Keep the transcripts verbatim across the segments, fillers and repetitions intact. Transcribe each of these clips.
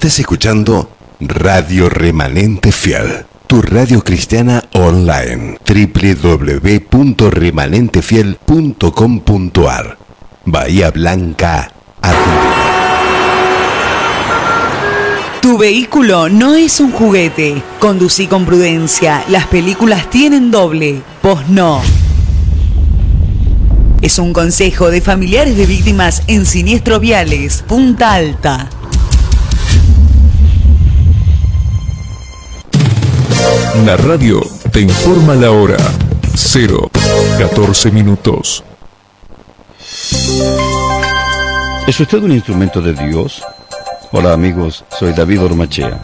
Estás escuchando Radio Remanente Fiel, tu radio cristiana online, doble u doble u doble u punto remanente fiel punto com punto a r, Bahía Blanca, Argentina. Tu vehículo no es un juguete. Conducí con prudencia. Las películas tienen doble, vos no. Es un consejo de familiares de víctimas en siniestros viales, Punta Alta. La radio te informa la hora. cero catorce minutos. ¿Es usted un instrumento de Dios? Hola amigos, soy David Ormachea.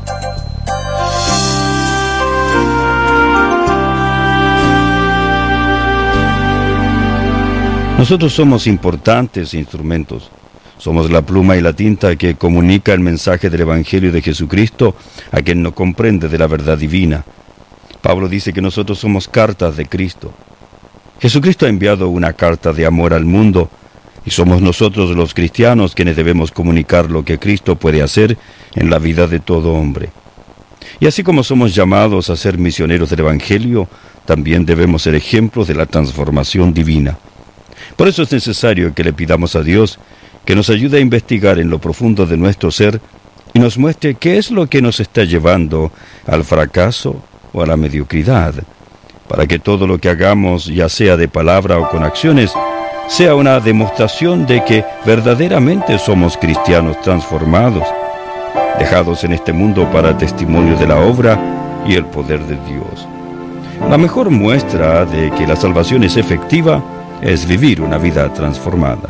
Nosotros somos importantes instrumentos. Somos la pluma y la tinta que comunica el mensaje del Evangelio de Jesucristo a quien no comprende de la verdad divina. Pablo dice que nosotros somos cartas de Cristo. Jesucristo ha enviado una carta de amor al mundo y somos nosotros los cristianos quienes debemos comunicar lo que Cristo puede hacer en la vida de todo hombre. Y así como somos llamados a ser misioneros del Evangelio, también debemos ser ejemplos de la transformación divina. Por eso es necesario que le pidamos a Dios que nos ayude a investigar en lo profundo de nuestro ser y nos muestre qué es lo que nos está llevando al fracaso o a la mediocridad, para que todo lo que hagamos, ya sea de palabra o con acciones, sea una demostración de que verdaderamente somos cristianos transformados, dejados en este mundo para testimonio de la obra y el poder de Dios. La mejor muestra de que la salvación es efectiva es vivir una vida transformada.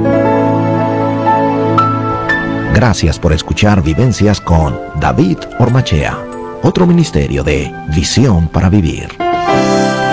Gracias por escuchar Vivencias con David Ormachea, otro ministerio de Visión para Vivir.